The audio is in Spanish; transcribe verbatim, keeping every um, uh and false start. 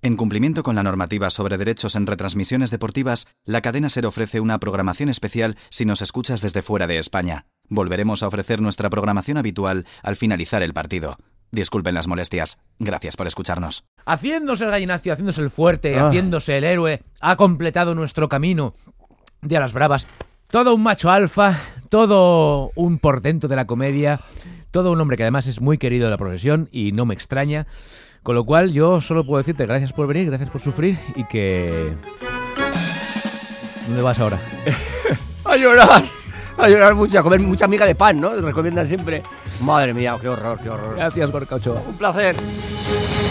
En cumplimiento con la normativa sobre derechos en retransmisiones deportivas, la cadena SER ofrece una programación especial si nos escuchas desde fuera de España. Volveremos a ofrecer nuestra programación habitual al finalizar el partido. Disculpen las molestias. Gracias por escucharnos. Haciéndose el gallinacio, haciéndose el fuerte, Ah. haciéndose el héroe, ha completado nuestro camino de a las bravas. Todo un macho alfa, todo un portento de la comedia, todo un hombre que además es muy querido de la profesión y no me extraña. Con lo cual yo solo puedo decirte gracias por venir, gracias por sufrir y que... ¿Dónde vas ahora? A llorar. A llorar mucho, a comer mucha miga de pan, ¿no? Recomiendan siempre. Madre mía, qué horror, qué horror. Gracias, Gorka Ochoa. Un placer.